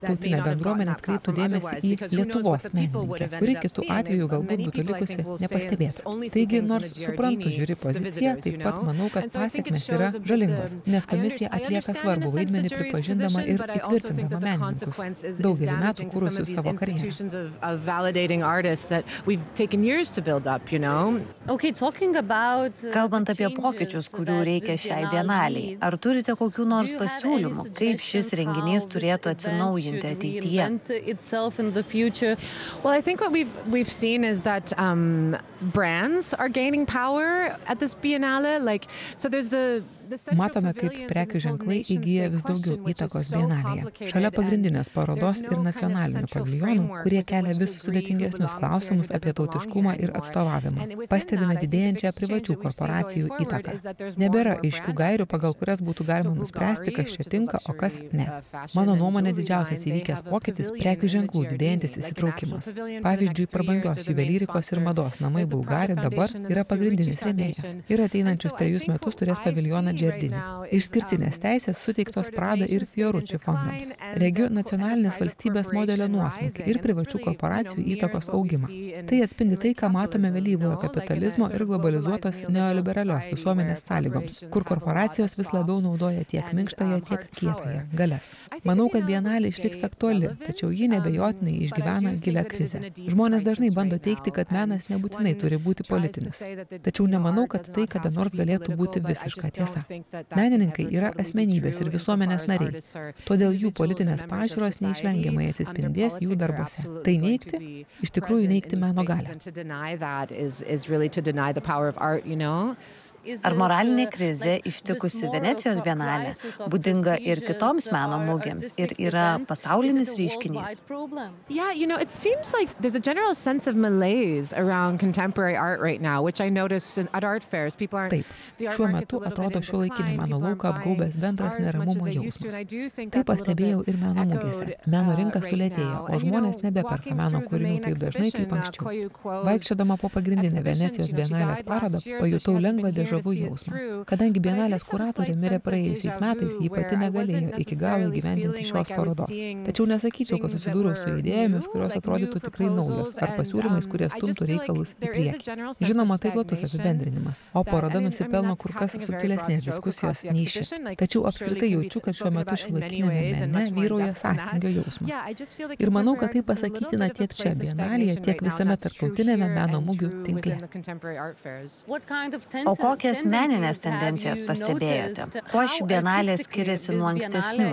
tautinė bendruomenė atkreiptų dėmesį į Lietuvos menininkę, kuri kitų atveju galbūt būtų likusi nepastebėta. Taigi, nors suprantu žiūri poziciją, taip pat manau, kad pasekmės yra žalingos, nes komisija atlieka svarbų vaidmenį pripažindama ir įtvirtindama menininkus, daugelį metų kūrusius savo karjerą. Kalbant apie pokyčius, kurių reikia šiai bienalei, ar turite kokių nors pasiūlymų, kaip šis renginys turėtų atsinaujinti ateityje? Well, I think what we've seen is that brands are gaining power at this Biennale. So there's Matome, kaip prekių ženklai įgyja vis daugiau įtakos bienalėje. Šalia pagrindinės parodos ir nacionalinių paviljonų, kurie kelia vis sudėtingesnius klausimus apie tautiškumą ir atstovavimą. Pastebime didėjančią privačių korporacijų įtaką. Nebėra aiškių gairių, pagal kurias būtų galima nuspręsti, kas čia tinka, o kas ne. Mano nuomonė didžiausias įvykęs pokytis – prekių ženklų didėjantis įsitraukimas. Pavyzdžiui, prabangios juvelyrikos ir mados namai Bulgarija dabar yra pagrindinis rėmėjas. Ir ateinančius 3 metus turės paviljoną Džerdinį. Išskirtinės teisės suteiktos Prada ir Fiorucci fondams. Regiu nacionalinės valstybės modelio nuosmukį ir privačių korporacijų įtakos augimą. Tai atspindi tai, ką matome vėlyvojo kapitalizmo ir globalizuotos neoliberalios visuomenės sąlygoms, kur korporacijos vis labiau naudoja tiek minkštąją, tiek kietąją galias. Manau, kad bienalė išliks aktuali, tačiau ji nebejotinai išgyvena gilią krizę. Žmonės dažnai bando teigti, kad menas nebūtinai turi būti politinis. Tačiau nemanau, kad tai kada nors galėtų būti visiška tiesa. Menininkai yra asmenybės ir visuomenės nariai, todėl jų politinės pažiūros neišvengiamai atsispindės jų darbuose. Tai neigti, iš tikrųjų neigti meno galią. Ar moralinė krizė ištikusi Venecijos bienalė būdinga ir kitoms meno mugėms ir yra pasaulinis reiškinys? Yeah, it seems like there's a general sense of malaise around contemporary art right now, which I notice at art fairs. Taip, šiuo metu atrodo šiuolaikinį meno lauką apgaubęs bendras neramumo jausmas. Tai pastebėjau ir meno mugėse. Meno rinka sulėtėjo, o žmonės nebeperka meno kūrinių taip dažnai kaip anksčiau. Vaikščiodama po pagrindinę Venecijos bienalės parodą, pajutau lengvą žavų jausmą. Kadangi bienalės kuratorė mirė praėjusiais metais, ji pati negalėjo iki galo įgyvendinti šios parodos. Tačiau nesakyčiau, kad susidūriau su idėjomis, kurios atrodytų tikrai naujos, ar pasiūlymais, kurie stumtų reikalus į priekį. Žinoma, tai platus apibendrinimas, o paroda nusipelno kur kas subtilesnės diskusijos nei ši. Tačiau apskritai jaučiu, kad šiuo metu šiuolaikiniame mene vyrauja sąstingio jausmas. Ir manau, kad tai pasakytina tiek čia bienalėje, tiek visame tarptautinėme meno mugių tinkle. O kokias meninės tendencijas pastebėjote? Kuo ši bienalė skiriasi nuo ankstesnių?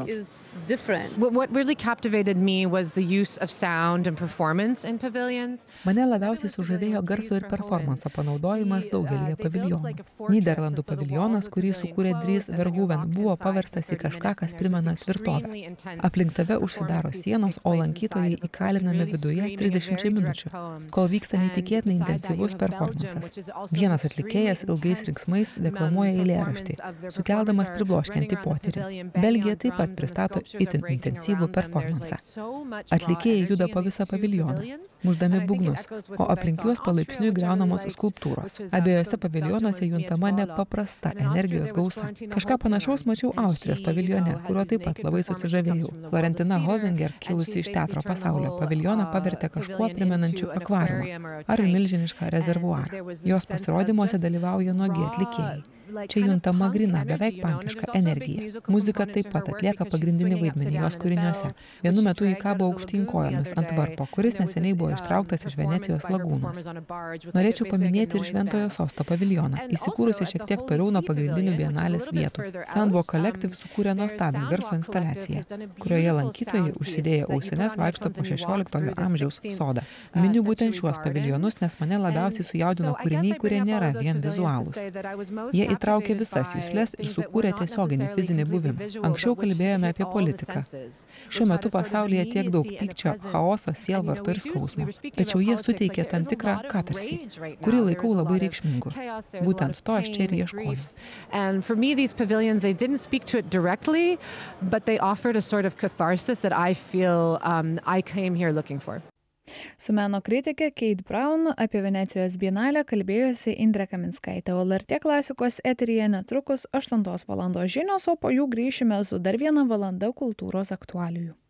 What really captivated me was the use of sound and performance in pavilions. Mane labiausiai sužavėjo garso ir performanso panaudojimas daugelį paviljonų. Nyderlandų paviljonas, kurį sukūrė Dries Verhoeven, buvo paverstas į kažką, kas primena tvirtovę. Aplink tave užsidaro sienos, o lankytojai įkalinami viduje 30 minučių, kol vyksta neįtikėtinai intensyvus performansas. Vienas atlikėjas ilgais riksmais deklamuoja eilėraštį, sukeldamas pribloškiantį potyrį. Belgija taip pat pristato itin intensyvų performansą. Atlikėjai juda po visą paviljoną, mušdami būgnus, o aplink juos palaipsniui griaunamos skulptūros. Abiejose paviljonuose juntama nepaprasta energijos gausa. Kažką panašaus mačiau Austrijos paviljone, kuriuo taip pat labai susižavėjau. Florentina Holzinger, kilusi iš teatro pasaulio, paviljoną pavertė kažkuo primenančiu akvariumą ar milžinišką rezervuarą. Jos pasirodymuose dalyvauja nuogi atlikėjai. Čia juntama grina, beveik pankiška energija. Muzika taip pat atlieka pagrindinį vaidmenį jos kūriniuose. Vienu metu ji kabo aukštyn kojomis ant varpo, kuris neseniai buvo ištrauktas iš Venecijos lagūnos. Norėčiau paminėti ir Šventojo Sosto paviljoną, įsikūrusi šiek tiek toliau nuo pagrindinių bienalės vietų. Sandbo Collective sukūrė nuostabią garso instaliaciją, kurioje lankytojai užsidėję ausines vaikšto po 16 amžiaus sodą. Miniu būtent šiuos paviljonus, nes mane labiausiai sujaudino kūriniai, kurie nėra vien vizualūs. Jie įtraukė visas juslės ir sukūrė tiesioginį fizinį buvimą. Anksčiau kalbėjome apie politiką. Šiuo metu pasaulyje tiek daug pykčio, chaoso, sielvarto ir skausmo. Tačiau jie suteikė tam tikrą katarsį, kurį laikau labai reikšmingu. Būtent to aš čia ir ieškoju. And for me, these pavilions, they didn't speak to it directly, but they offered a sort of catharsis that I feel I came here looking for. Su meno kritikė Kate Brown apie Venecijos bienalę kalbėjosi Indrė Kaminskaitė, o LRT klasikos eteryje netrukus 8 valandos žinios, o po jų grįšime su dar 1 valanda kultūros aktualijų.